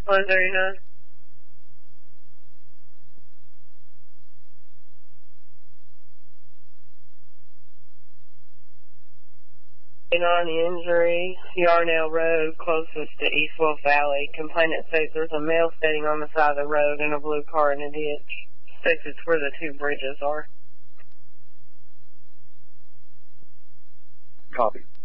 139. On the injury, Yarnell Road, closest to East Wolf Valley. Complainant says there's a male standing on the side of the road in a blue car in a ditch. Says it's where the two bridges are. Copy.